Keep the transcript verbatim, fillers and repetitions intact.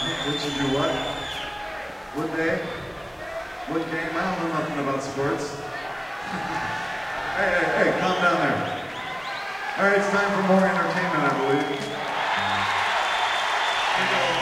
What you do what? What day? What game? I don't know nothing about sports. Hey, hey, hey, calm down there. All right, it's time for more entertainment, I believe.